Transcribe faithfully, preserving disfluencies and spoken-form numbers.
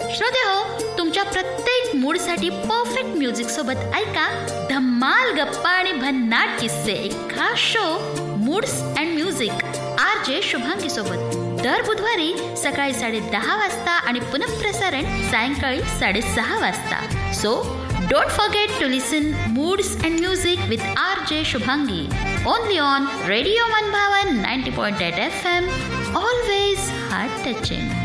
श्रोते हो, तुमच्या प्रत्येक मूडसाठी परफेक्ट म्युझिक सोबत ऐका धम्माल गप्पा आणि भन्नाट किस्से. एक खास show moods and music R J Shubhangi सोबत दर बुधवारी सकाळी साडे दहा वाजता आणि पुनःप्रसारण सायंकाळी साडेसहा वाजता. So don't forget to listen moods and music with R J Shubhangi only on radio मनभावन ninety point eight F M. Always heart touching.